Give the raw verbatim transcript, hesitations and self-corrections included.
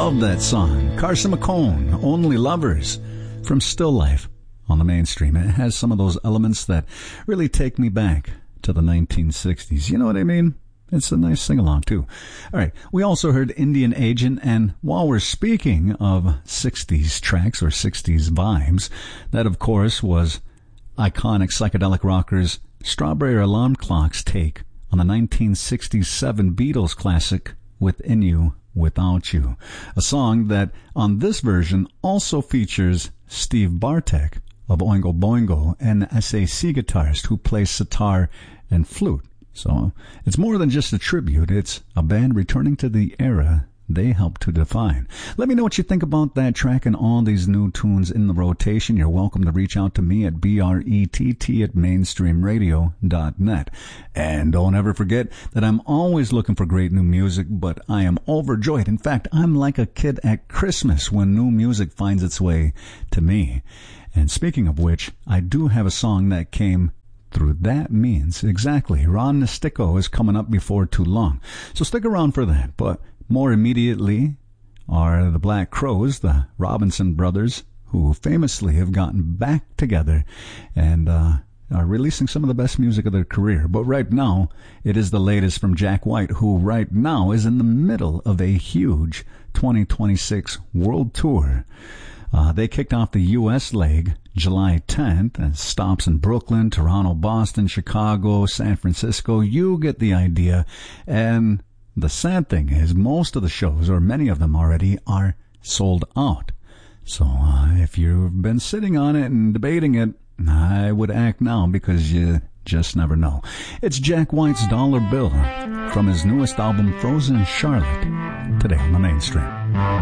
Love that song. Carson McCone, Only Lovers, from Still Life on the Mainstream. It has some of those elements that really take me back to the nineteen sixties. You know what I mean? It's a nice sing-along, too. All right, we also heard Indian Agent, and while we're speaking of sixties tracks or sixties vibes, that, of course, was iconic psychedelic rockers Strawberry Alarm Clock's take on the nineteen sixty-seven Beatles classic Within You, Without You, a song that on this version also features Steve Bartek of Oingo Boingo, an S A C guitarist who plays sitar and flute. So it's more than just a tribute. It's a band returning to the era they helped to define. Let me know what you think about that track and all these new tunes in the rotation. You're welcome to reach out to me at B R E T T at mainstream radio dot net. And don't ever forget that I'm always looking for great new music, but I am overjoyed. In fact, I'm like a kid at Christmas when new music finds its way to me. And speaking of which, I do have a song that came through that means. Exactly. Ron Nestico is coming up before too long. So stick around for that. But more immediately are the Black Crowes, the Robinson brothers, who famously have gotten back together and uh, are releasing some of the best music of their career. But right now, it is the latest from Jack White, who right now is in the middle of a huge twenty twenty-six world tour. Uh, they kicked off the U S leg July tenth, and stops in Brooklyn, Toronto, Boston, Chicago, San Francisco. You get the idea. And the sad thing is, most of the shows, or many of them already, are sold out. So uh, if you've been sitting on it and debating it, I would act now, because you just never know. It's Jack White's Dollar Bill from his newest album, Frozen Charlotte, today on the Mainstream.